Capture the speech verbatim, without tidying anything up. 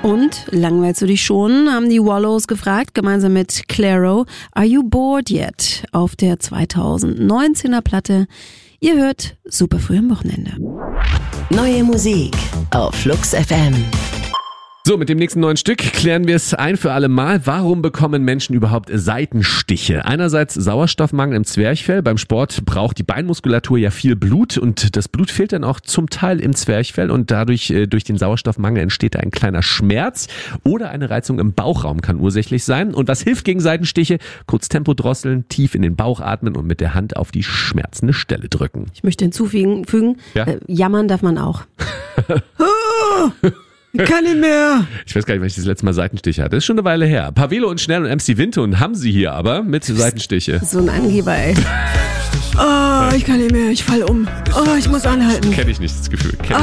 Und, langweilst du dich schon, haben die Wallows gefragt, gemeinsam mit Clairo, Are You Bored Yet? Auf der zweitausendneunzehner Platte. Ihr hört super früh am Wochenende. Neue Musik auf Flux F M. So, mit dem nächsten neuen Stück klären wir es ein für alle Mal. Warum bekommen Menschen überhaupt Seitenstiche? Einerseits Sauerstoffmangel im Zwerchfell. Beim Sport braucht die Beinmuskulatur ja viel Blut und das Blut fehlt dann auch zum Teil im Zwerchfell und dadurch, äh, durch den Sauerstoffmangel entsteht ein kleiner Schmerz oder eine Reizung im Bauchraum kann ursächlich sein. Und was hilft gegen Seitenstiche? Kurz Tempo drosseln, tief in den Bauch atmen und mit der Hand auf die schmerzende Stelle drücken. Ich möchte hinzufügen, fügen, Ja? äh, jammern darf man auch. Ich kann nicht mehr. Ich weiß gar nicht, wann ich das letzte Mal Seitenstiche hatte. Das ist schon eine Weile her. Pavelo und Schnell und M C Winton haben sie hier aber mit Seitenstiche. So ein Angeber, ey. Oh, ich kann nicht mehr, ich fall um. Oh, ich muss anhalten. Kenne ich nicht, das Gefühl. Kenn